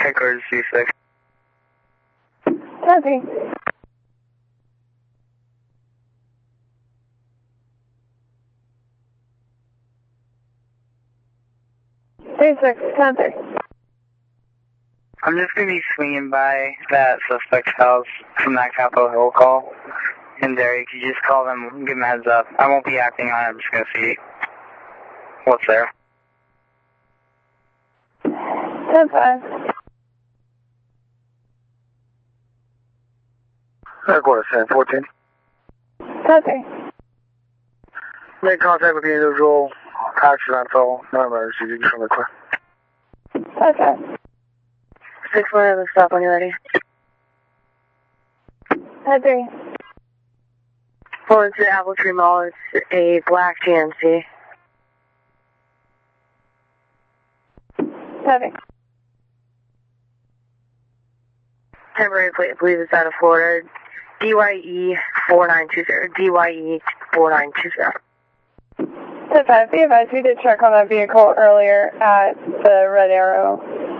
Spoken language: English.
Headquarters C6. Copy. C6, copy. I'm just going to be swinging by that suspect's house from that Capitol Hill call. And Derek, you just call them, give them a heads up. I won't be acting on it, I'm just going to see what's there. 10-5. Headquarters 10-14. Copy. Make contact with the individual. Accident fell. No emergency. You can show me clear. Okay. 6-1, stop when you're ready. Copy. Pull into the Apple Tree Mall. It's a black GMC. Copy. Temporary plate, I believe it's out of Florida. DYE 4920. DYE 4920. 10-5. Be advised, we did check on that vehicle earlier at the Red Arrow